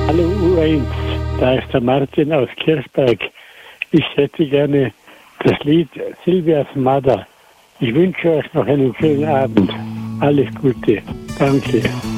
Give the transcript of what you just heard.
Hallo U1, da ist der Martin aus Kirchberg. Ich hätte gerne das Lied Silvias Mother. Ich wünsche euch noch einen schönen Abend. Alles Gute. Danke.